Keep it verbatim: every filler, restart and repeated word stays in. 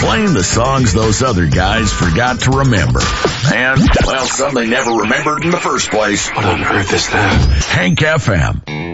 Playing the songs those other guys forgot to remember. And, well, some they never remembered in the first place. What on earth is that? Hank F M.